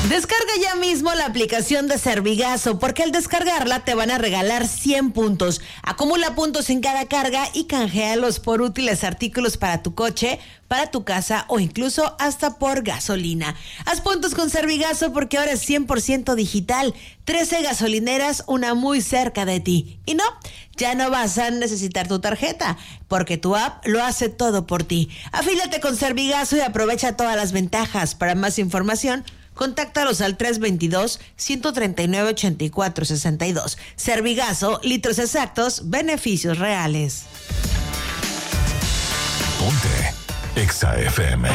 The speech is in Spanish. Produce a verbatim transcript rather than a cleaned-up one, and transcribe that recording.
Descarga ya mismo la aplicación de Servigaso, porque al descargarla te van a regalar cien puntos. Acumula puntos en cada carga y canjealos por útiles artículos para tu coche, para tu casa o incluso hasta por gasolina. Haz puntos con Servigaso porque ahora es cien por ciento digital. trece gasolineras, una muy cerca de ti. Y no, ya no vas a necesitar tu tarjeta, porque tu app lo hace todo por ti. Afíliate con Servigaso y aprovecha todas las ventajas. Para más información, contáctalos al tres dos dos, uno tres nueve, ocho cuatro seis dos. Servigaso, litros exactos, beneficios reales. Ponte Exa F M.